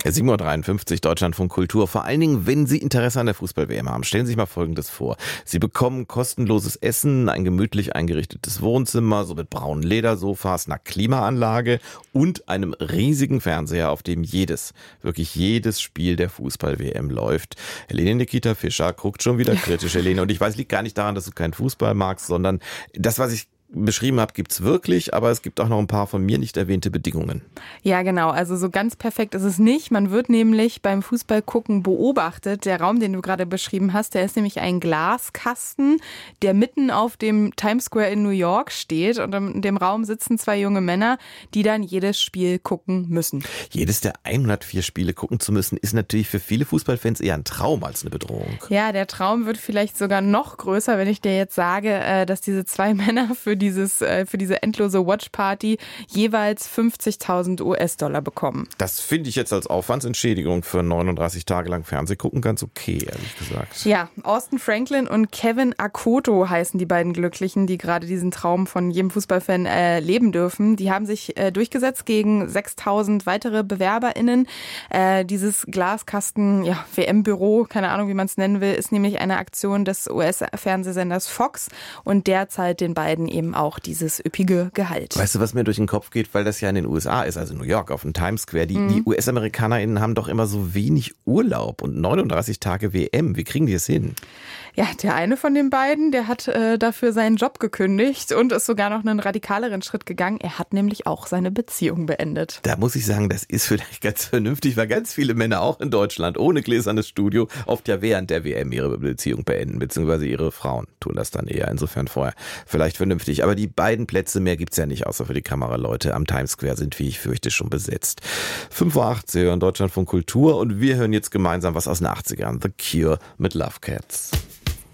7:53 Uhr, Deutschlandfunk Kultur. Vor allen Dingen, wenn Sie Interesse an der Fußball-WM haben, stellen Sie sich mal Folgendes vor. Sie bekommen kostenloses Essen, ein gemütlich eingerichtetes Wohnzimmer, so mit braunen Ledersofas, einer Klimaanlage und einem riesigen Fernseher, auf dem wirklich jedes Spiel der Fußball-WM läuft. Helene Nikita Fischer guckt schon wieder kritisch, Helene. Und ich weiß, liegt gar nicht daran, dass du keinen Fußball magst, sondern das, was ich beschrieben habe, gibt's wirklich, aber es gibt auch noch ein paar von mir nicht erwähnte Bedingungen. Ja, genau. Also so ganz perfekt ist es nicht. Man wird nämlich beim Fußballgucken beobachtet. Der Raum, den du gerade beschrieben hast, der ist nämlich ein Glaskasten, der mitten auf dem Times Square in New York steht. Und in dem Raum sitzen 2 junge Männer, die dann jedes Spiel gucken müssen. Jedes der 104 Spiele gucken zu müssen, ist natürlich für viele Fußballfans eher ein Traum als eine Bedrohung. Ja, der Traum wird vielleicht sogar noch größer, wenn ich dir jetzt sage, dass diese 2 Männer für diese endlose Watchparty jeweils 50.000 US-Dollar bekommen. Das finde ich jetzt als Aufwandsentschädigung für 39 Tage lang Fernsehgucken ganz okay, ehrlich gesagt. Ja, Austin Franklin und Kevin Akoto heißen die beiden Glücklichen, die gerade diesen Traum von jedem Fußballfan leben dürfen. Die haben sich durchgesetzt gegen 6.000 weitere BewerberInnen. Dieses Glaskasten-WM-Büro, keine Ahnung, wie man es nennen will, ist nämlich eine Aktion des US-Fernsehsenders Fox und der zahlt den beiden eben auch dieses üppige Gehalt. Weißt du, was mir durch den Kopf geht, weil das ja in den USA ist, also New York auf dem Times Square. Die US-AmerikanerInnen haben doch immer so wenig Urlaub und 39 Tage WM. Wie kriegen die es hin? Ja, der eine von den beiden, der hat dafür seinen Job gekündigt und ist sogar noch einen radikaleren Schritt gegangen. Er hat nämlich auch seine Beziehung beendet. Da muss ich sagen, das ist vielleicht ganz vernünftig, weil ganz viele Männer auch in Deutschland ohne gläsernes Studio oft ja während der WM ihre Beziehung beenden, beziehungsweise ihre Frauen tun das dann eher. Insofern vorher vielleicht vernünftig. Aber die beiden Plätze mehr gibt's ja nicht, außer für die Kameraleute. Am Times Square sind, wie ich fürchte, schon besetzt. 5:08 Uhr, Sie hören Deutschlandfunk Kultur und wir hören jetzt gemeinsam was aus den 80ern. The Cure mit Love Cats.